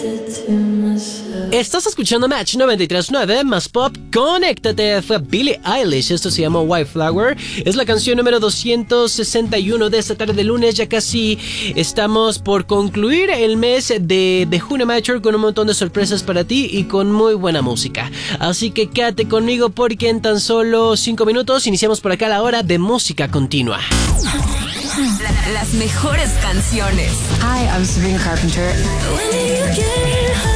Estás escuchando Match 93.9 más pop. Conéctate. Fue Billie Eilish. Esto se llama White Flower. Es la canción número 261 de esta tarde de lunes. Ya casi estamos por concluir el mes de junio, macho, con un montón de sorpresas para ti y con muy buena música. Así que quédate conmigo porque en tan solo 5 minutos iniciamos por acá la hora de música continua. Las mejores canciones. Hi, I'm Sabrina Carpenter. When you get high.